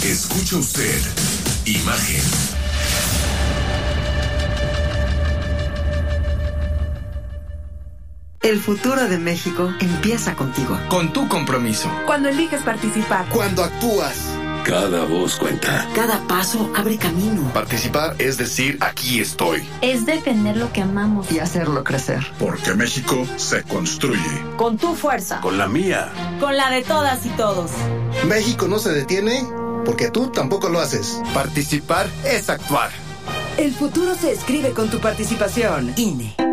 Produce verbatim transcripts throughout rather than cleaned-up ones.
Escucha usted Imagen. El futuro de México empieza contigo. Con tu compromiso. Cuando eliges participar. Cuando actúas. Cada voz cuenta. Cada paso abre camino. Participar es decir, aquí estoy. Es defender lo que amamos. Y hacerlo crecer. Porque México se construye. Con tu fuerza. Con la mía. Con la de todas y todos. México no se detiene porque tú tampoco lo haces. Participar es actuar. El futuro se escribe con tu participación. I N E.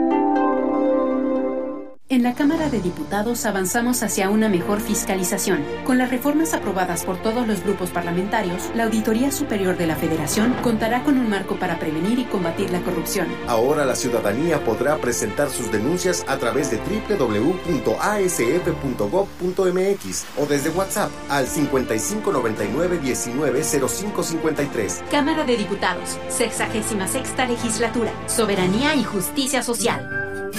En la Cámara de Diputados avanzamos hacia una mejor fiscalización. Con las reformas aprobadas por todos los grupos parlamentarios, la Auditoría Superior de la Federación contará con un marco para prevenir y combatir la corrupción. Ahora la ciudadanía podrá presentar sus denuncias a través de doble u doble u doble u punto a s f punto gob punto m x o desde WhatsApp al cincuenta y cinco noventa y nueve diecinueve cero cinco cincuenta y tres. Cámara de Diputados, sexagésima sexta legislatura, soberanía y justicia social.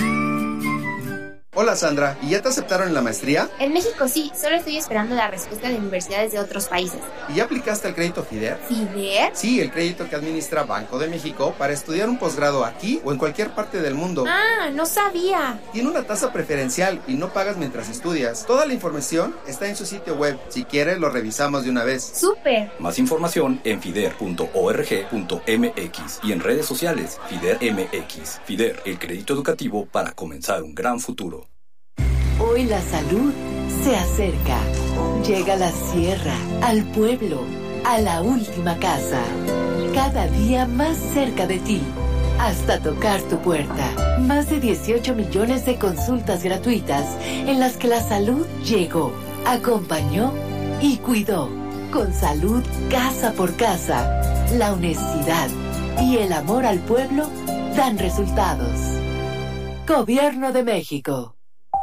Hola Sandra, ¿y ya te aceptaron en la maestría? En México sí, solo estoy esperando la respuesta de universidades de otros países. ¿Y ya aplicaste al crédito FIDER? ¿FIDER? Sí, el crédito que administra Banco de México para estudiar un posgrado aquí o en cualquier parte del mundo. Ah, no sabía. Tiene una tasa preferencial y no pagas mientras estudias. Toda la información está en su sitio web. Si quieres, lo revisamos de una vez. ¡Súper! Más información en fider punto org punto m x y en redes sociales FIDER M X. FIDER, el crédito educativo para comenzar un gran futuro. Hoy la salud se acerca. Llega a la sierra, al pueblo, a la última casa. Cada día más cerca de ti, hasta tocar tu puerta. Más de dieciocho millones de consultas gratuitas en las que la salud llegó, acompañó y cuidó. Con salud casa por casa, la honestidad y el amor al pueblo dan resultados. Gobierno de México.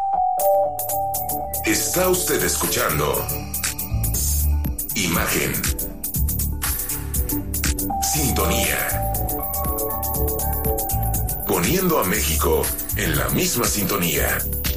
Está usted escuchando Imagen. Sintonía. Poniendo a México en la misma sintonía.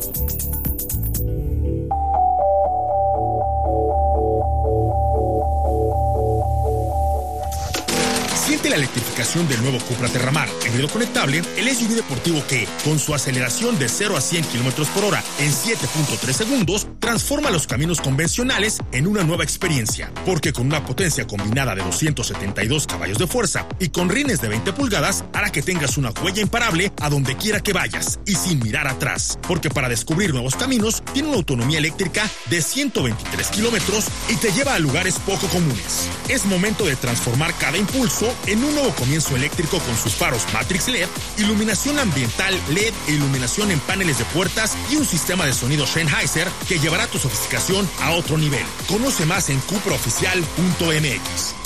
Siente la electrificación del nuevo Cupra Terramar, híbrido conectable, el S U V deportivo que, con su aceleración de cero a cien kilómetros por hora en siete punto tres segundos, transforma los caminos convencionales en una nueva experiencia. Porque con una potencia combinada de doscientos setenta y dos caballos de fuerza y con rines de veinte pulgadas, hará que tengas una huella imparable a donde quiera que vayas y sin mirar atrás. Porque para descubrir nuevos caminos, tiene una autonomía eléctrica de ciento veintitrés kilómetros y te lleva a lugares poco comunes. Es momento de transformar cada impulso en un nuevo comienzo eléctrico con sus faros Matrix L E D, iluminación ambiental L E D e iluminación en paneles de puertas y un sistema de sonido Sennheiser que llevará tu sofisticación a otro nivel. Conoce más en cupra oficial punto m x.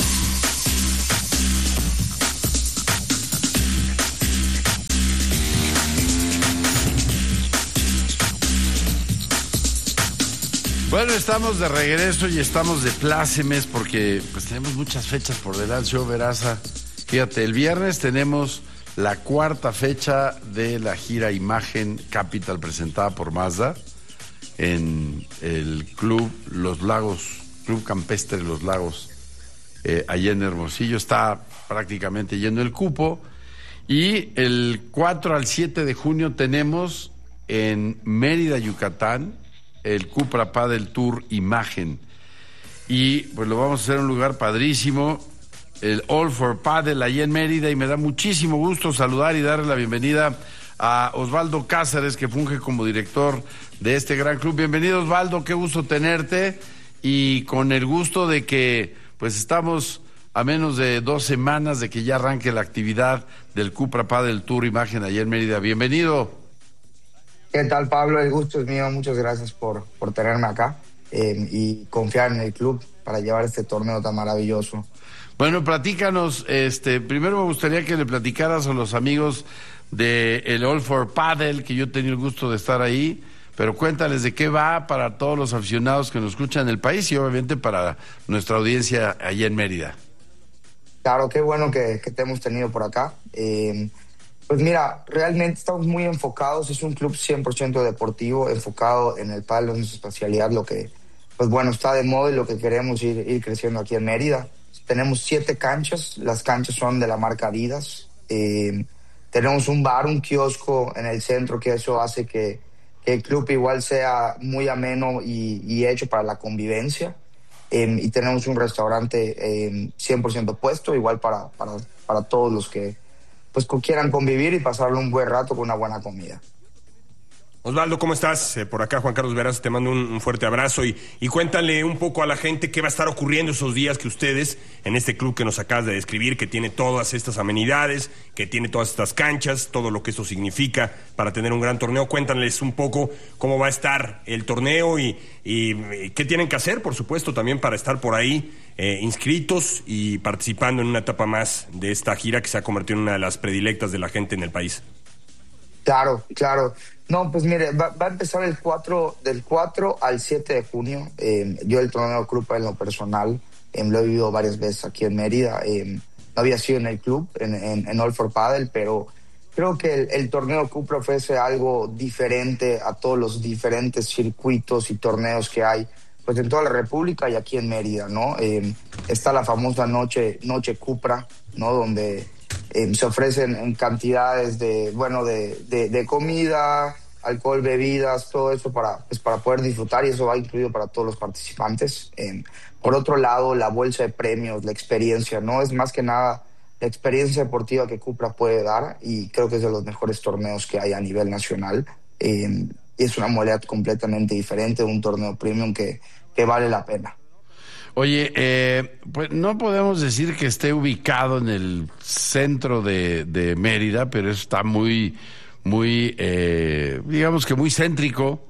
Bueno, estamos de regreso y estamos de plácemes porque pues tenemos muchas fechas por delante. Yo, Veraza, fíjate, el viernes tenemos la cuarta fecha de la gira Imagen Capital presentada por Mazda en el Club Los Lagos, Club Campestre Los Lagos, eh, allá en Hermosillo. Está prácticamente lleno el cupo. Y el cuatro al siete de junio tenemos en Mérida, Yucatán, el Cupra Padel Tour Imagen. Y pues lo vamos a hacer en un lugar padrísimo, el All for Padel, allá en Mérida, y me da muchísimo gusto saludar y darle la bienvenida a Osvaldo Cáceres, que funge como director de este gran club. Bienvenido, Osvaldo, qué gusto tenerte, y con el gusto de que pues estamos a menos de dos semanas de que ya arranque la actividad del Cupra Padel Tour Imagen allá en Mérida. Bienvenido. ¿Qué tal, Pablo? El gusto es mío. Muchas gracias por, por tenerme acá eh, y confiar en el club para llevar este torneo tan maravilloso. Bueno, platícanos. Este, primero me gustaría que le platicaras a los amigos de el All for Padel, que yo he tenido el gusto de estar ahí, pero cuéntales de qué va para todos los aficionados que nos escuchan en el país y obviamente para nuestra audiencia allá en Mérida. Claro, qué bueno que, que te hemos tenido por acá. Eh, Pues mira, realmente estamos muy enfocados, es un club cien por ciento deportivo, enfocado en el pádel, en su especialidad, lo que, pues bueno, está de moda y lo que queremos ir, ir creciendo aquí en Mérida. tenemos siete canchas, las canchas son de la marca Adidas. Eh, tenemos un bar, un kiosco en el centro, que eso hace que, que el club igual sea muy ameno y, y hecho para la convivencia. Eh, y tenemos un restaurante eh, cien por ciento puesto, igual para, para, para todos los que pues, quieran convivir y pasarle un buen rato con una buena comida. Osvaldo, ¿cómo estás? Eh, por acá Juan Carlos Veras, te mando un, un fuerte abrazo y, y cuéntale un poco a la gente qué va a estar ocurriendo esos días que ustedes, en este club que nos acabas de describir, que tiene todas estas amenidades, que tiene todas estas canchas, todo lo que eso significa para tener un gran torneo. Cuéntales un poco cómo va a estar el torneo y, y, y qué tienen que hacer, por supuesto, también para estar por ahí eh, inscritos y participando en una etapa más de esta gira que se ha convertido en una de las predilectas de la gente en el país. Claro, claro. No, pues mire, va, va a empezar el cuatro, del cuatro al siete de junio. Eh, yo el torneo Club en lo personal eh, lo he vivido varias veces aquí en Mérida. Eh, no había sido en el club, en, en, en All for Padel, pero creo que el, el torneo Cupra ofrece algo diferente a todos los diferentes circuitos y torneos que hay pues en toda la República y aquí en Mérida, ¿no? Eh, está la famosa noche, noche Cupra, ¿no? Donde Eh, se ofrecen en cantidades de, bueno, de, de, de comida, alcohol, bebidas, todo eso para, pues, para poder disfrutar, y eso va incluido para todos los participantes. Eh, por otro lado, la bolsa de premios, la experiencia, ¿no? Es más que nada la experiencia deportiva que Cupra puede dar, y creo que es de los mejores torneos que hay a nivel nacional. Eh, es una modalidad completamente diferente, un torneo premium que, que vale la pena. Oye, eh, pues no podemos decir que esté ubicado en el centro de, de Mérida, pero está muy, muy, eh, digamos que muy céntrico,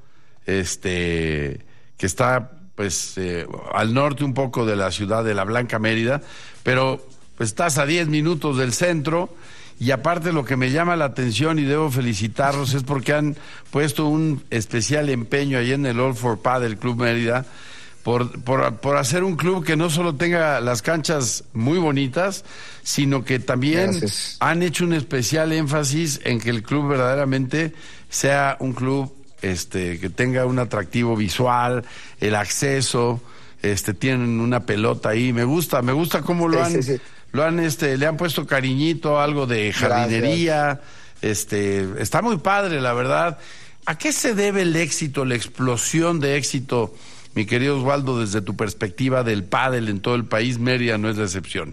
este, que está pues eh, al norte un poco de la ciudad de La Blanca, Mérida, pero pues estás a diez minutos del centro. Y aparte lo que me llama la atención y debo felicitarlos es porque han puesto un especial empeño ahí en el All for Padel Club Mérida, Por, por, por hacer un club que no solo tenga las canchas muy bonitas, sino que también Gracias. han hecho un especial énfasis en que el club verdaderamente sea un club este, que tenga un atractivo visual, el acceso, este, tienen una pelota ahí, me gusta, me gusta cómo lo sí, han, sí, sí. lo han, este, le han puesto cariñito, algo de jardinería, Gracias. este, está muy padre, la verdad. ¿A qué se debe el éxito, la explosión de éxito, mi querido Osvaldo, desde tu perspectiva del pádel en todo el país? Mérida no es la excepción.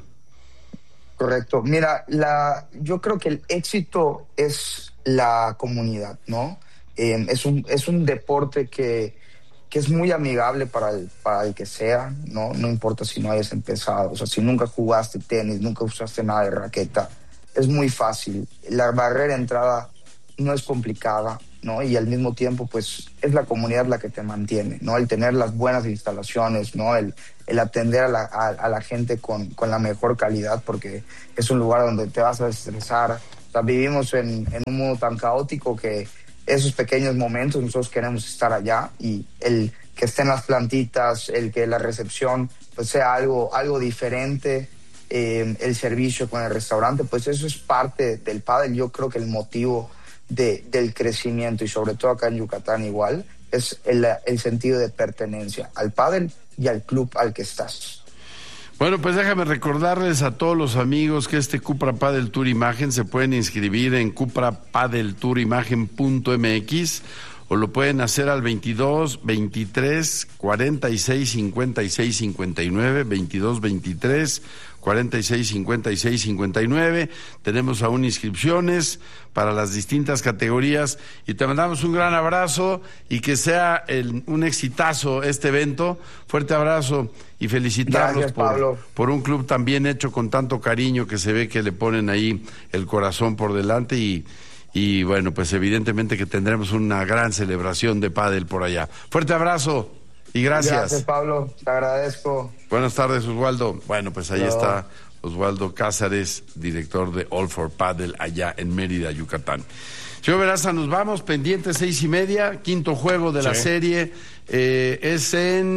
Correcto. Mira, la, yo creo que el éxito es la comunidad, ¿no? Eh, es un es un deporte que, que es muy amigable para el, para el que sea, ¿no? No importa si no hayas empezado, o sea, si nunca jugaste tenis, nunca usaste nada de raqueta, es muy fácil. La barrera de entrada no es complicada, ¿no? Y al mismo tiempo, pues, es la comunidad la que te mantiene, ¿no? El tener las buenas instalaciones, ¿no? El, el atender a la, a, a la gente con, con la mejor calidad, porque es un lugar donde te vas a estresar. O sea, vivimos en, en un mundo tan caótico que esos pequeños momentos nosotros queremos estar allá, y el que estén las plantitas, el que la recepción pues sea algo, algo diferente, eh, el servicio con el restaurante, pues eso es parte del pádel. Yo creo que el motivo De, del crecimiento, y sobre todo acá en Yucatán igual, es el, el sentido de pertenencia al pádel y al club al que estás. Bueno, pues déjame recordarles a todos los amigos que este Cupra Padel Tour Imagen se pueden inscribir en cupra padel tour imagen punto m x, o lo pueden hacer al veintidós, veintitrés, cuarenta y seis, cincuenta y seis, cincuenta y nueve, veintidós, veintitrés, cuarenta y seis, cincuenta y seis, cincuenta y nueve. Tenemos aún inscripciones para las distintas categorías, y te mandamos un gran abrazo y que sea el, un exitazo este evento. Fuerte abrazo y felicitarlos. Gracias, por, por un club tan bien hecho, con tanto cariño, que se ve que le ponen ahí el corazón por delante, y Y bueno, pues evidentemente que tendremos una gran celebración de pádel por allá. Fuerte abrazo y gracias. Gracias, Pablo, te agradezco. Buenas tardes, Osvaldo. Bueno, pues ahí no. está Osvaldo Cázares, director de All for Padel allá en Mérida, Yucatán. Señor Veraza, nos vamos, pendientes seis y media, quinto juego de sí. la serie, eh, es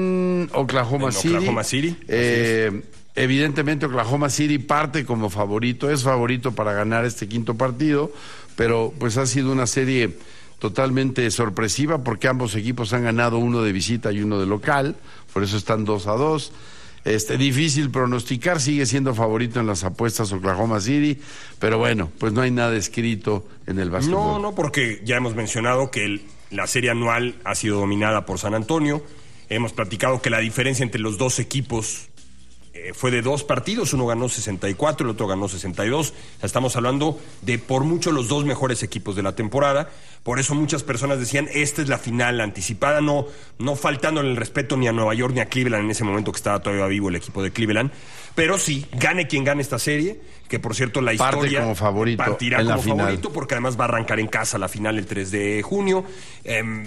en Oklahoma en City. Oklahoma City. Eh, evidentemente Oklahoma City parte como favorito, es favorito para ganar este quinto partido, pero pues ha sido una serie totalmente sorpresiva, porque ambos equipos han ganado, uno de visita y uno de local, por eso están dos a dos. Este, difícil pronosticar, sigue siendo favorito en las apuestas Oklahoma City, pero bueno, pues no hay nada escrito en el básquetbol. No, no, porque ya hemos mencionado que el, la serie anual ha sido dominada por San Antonio. Hemos platicado que la diferencia entre los dos equipos eh, fue de dos partidos. Uno ganó sesenta y cuatro, el otro ganó sesenta y dos. O sea, estamos hablando de por mucho los dos mejores equipos de la temporada. Por eso muchas personas decían, esta es la final anticipada, no, no faltándole el respeto ni a Nueva York ni a Cleveland en ese momento que estaba todavía vivo el equipo de Cleveland. Pero sí, gane quien gane esta serie, que por cierto la Parte historia como favorito partirá en la como final. favorito, porque además va a arrancar en casa la final el tres de junio. Eh,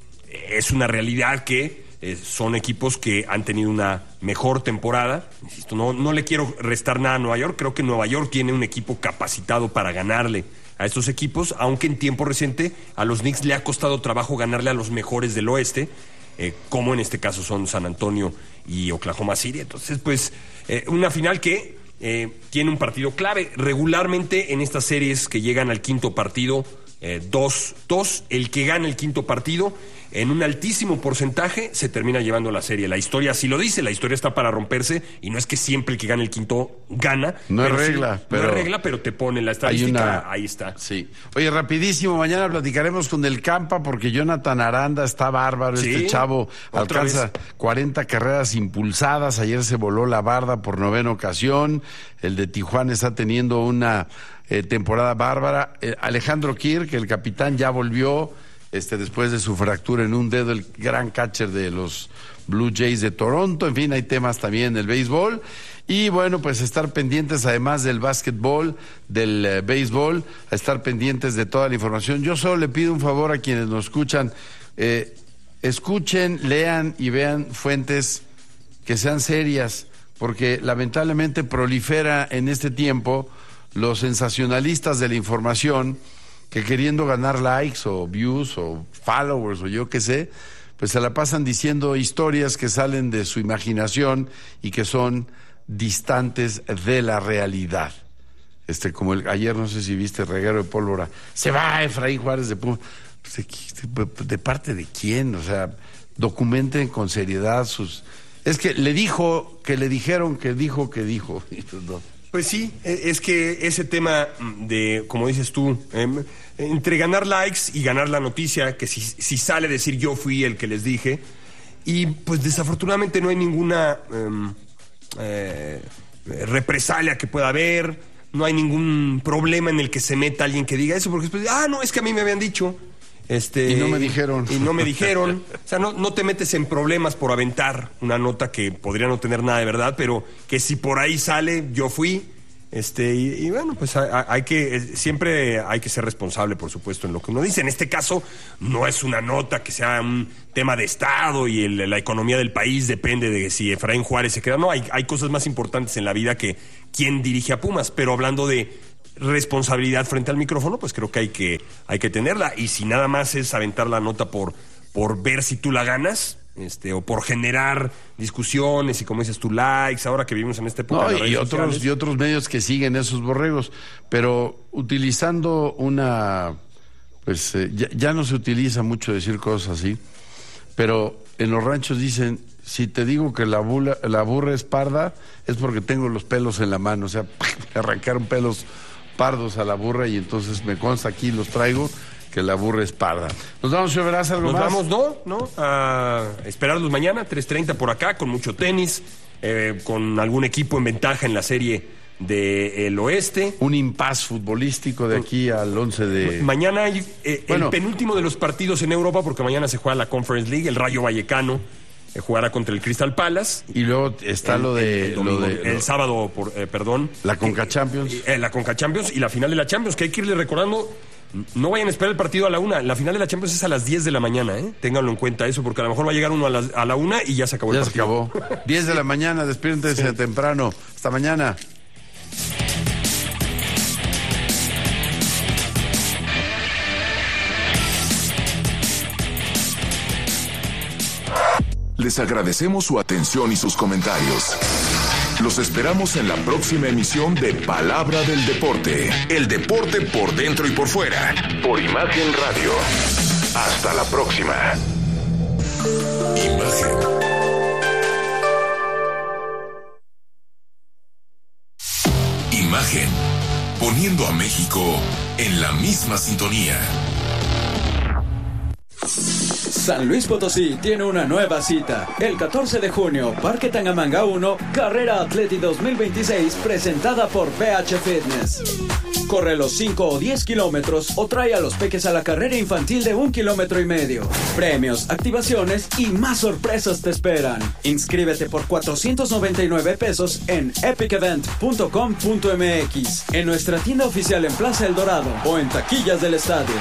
es una realidad que eh, son equipos que han tenido una mejor temporada. Insisto, no, no le quiero restar nada a Nueva York, creo que Nueva York tiene un equipo capacitado para ganarle a estos equipos, aunque en tiempo reciente a los Knicks le ha costado trabajo ganarle a los mejores del oeste, eh, como en este caso son San Antonio y Oklahoma City. Entonces, pues, eh, una final que eh, tiene un partido clave. Regularmente en estas series que llegan al quinto partido, eh, dos, dos, el que gana el quinto partido, en un altísimo porcentaje se termina llevando la serie. La historia así lo dice, la historia está para romperse y no es que siempre el que gana el quinto gana. No es regla, sí, pero no es regla, pero te pone la estadística, una... ahí está. Sí. Oye, rapidísimo, mañana platicaremos con el Campa porque Jonathan Aranda está bárbaro, sí, este chavo alcanza vez. cuarenta carreras impulsadas, ayer se voló la barda por novena ocasión, el de Tijuana está teniendo una eh, temporada bárbara, eh, Alejandro Kirk, el capitán, ya volvió este después de su fractura en un dedo, el gran catcher de los Blue Jays de Toronto. En fin, hay temas también del béisbol. Y bueno, pues estar pendientes además del básquetbol, del eh, béisbol, a estar pendientes de toda la información. Yo solo le pido un favor a quienes nos escuchan, eh, escuchen, lean y vean fuentes que sean serias, porque lamentablemente prolifera en este tiempo los sensacionalistas de la información que queriendo ganar likes o views o followers o yo qué sé, pues se la pasan diciendo historias que salen de su imaginación y que son distantes de la realidad. Este, como el, ayer no sé si viste Reguero de Pólvora, se va Efraín Juárez de Pumas. Pues, ¿de parte de quién? O sea, documenten con seriedad sus... Es que le dijo, que le dijeron, que dijo, que dijo. Pues sí, es que ese tema de, como dices tú, eh, entre ganar likes y ganar la noticia, que si, si sale decir yo fui el que les dije, y pues desafortunadamente no hay ninguna eh, eh, represalia que pueda haber, no hay ningún problema en el que se meta alguien que diga eso, porque después, ah, no, es que a mí me habían dicho. Este, y no me dijeron. Y no me dijeron. O sea, no, no te metes en problemas por aventar una nota que podría no tener nada de verdad, pero que si por ahí sale, yo fui. Este, y, y bueno, pues hay, hay que, siempre hay que ser responsable, por supuesto, en lo que uno dice. En este caso, no es una nota que sea un tema de Estado y el, la economía del país depende de si Efraín Juárez se queda. No, hay, hay cosas más importantes en la vida que quién dirige a Pumas, pero hablando de responsabilidad frente al micrófono, pues creo que hay que hay que tenerla, y si nada más es aventar la nota por por ver si tú la ganas, este o por generar discusiones y como dices tú likes, ahora que vivimos en esta época no, de las redes y otros sociales. y otros medios que siguen esos borregos, pero utilizando una pues eh, ya, ya no se utiliza mucho decir cosas así, pero en los ranchos dicen, si te digo que la, bula, la burra es parda, es porque tengo los pelos en la mano, o sea, arrancaron pelos pardos a la burra y entonces me consta aquí, los traigo, que la burra es parda. ¿Nos vamos, señor Veraz, algo Nos más? vamos, no, no, a esperarlos mañana, tres treinta por acá, con mucho tenis, eh, con algún equipo en ventaja en la serie del oeste. Un impas futbolístico de aquí al once de... Mañana hay eh, bueno, el penúltimo de los partidos en Europa, porque mañana se juega la Conference League, el Rayo Vallecano eh, jugará contra el Crystal Palace. Y luego está el, lo de... El, domingo, lo de el lo, sábado, por, eh, perdón. La Conca Champions. Eh, la Conca Champions y la final de la Champions, que hay que irle recordando. No vayan a esperar el partido a la una. La final de la Champions es a las diez de la mañana, ¿eh? Ténganlo en cuenta eso, porque a lo mejor va a llegar uno a la, a la una y ya se acabó ya el partido. Ya se acabó. diez de la mañana, despiértense sí. temprano. Hasta mañana. Les agradecemos su atención y sus comentarios. Los esperamos en la próxima emisión de Palabra del Deporte. El deporte por dentro y por fuera. Por Imagen Radio. Hasta la próxima. Imagen. Imagen, poniendo a México en la misma sintonía. San Luis Potosí tiene una nueva cita. El catorce de junio, Parque Tangamanga uno, Carrera Atleti dos mil veintiséis, presentada por B H Fitness. Corre los cinco o diez kilómetros o trae a los peques a la carrera infantil de un kilómetro y medio. Premios, activaciones y más sorpresas te esperan. Inscríbete por cuatrocientos noventa y nueve pesos en epic event punto com punto m x, en nuestra tienda oficial en Plaza El Dorado o en taquillas del estadio.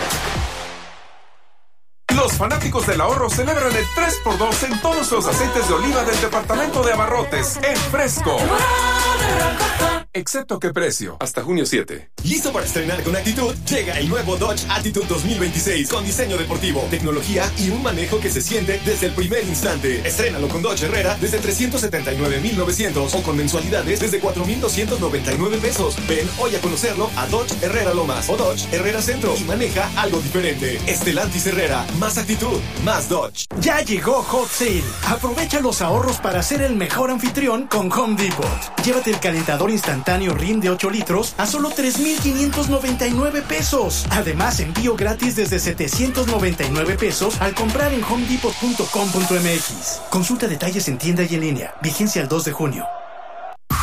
Los fanáticos del ahorro celebran el tres por dos en todos los aceites de oliva del departamento de abarrotes en Fresco. Excepto qué precio, hasta junio siete. ¿Listo para estrenar con actitud? Llega el nuevo Dodge Attitude dos mil veintiséis con diseño deportivo, tecnología y un manejo que se siente desde el primer instante. Estrénalo con Dodge Herrera desde trescientos setenta y nueve mil novecientos o con mensualidades desde cuatro mil doscientos noventa y nueve pesos. Ven hoy a conocerlo a Dodge Herrera Lomas o Dodge Herrera Centro y maneja algo diferente. Stellantis Herrera, más actitud, más Dodge. Ya llegó Hot Sale. Aprovecha los ahorros para ser el mejor anfitrión con Home Depot. Llévate el calentador instantáneo Rin de ocho litros a solo tres mil quinientos noventa y nueve pesos. Además, envío gratis desde setecientos noventa y nueve pesos al comprar en home depot punto com punto m x. Consulta detalles en tienda y en línea. Vigencia el dos de junio.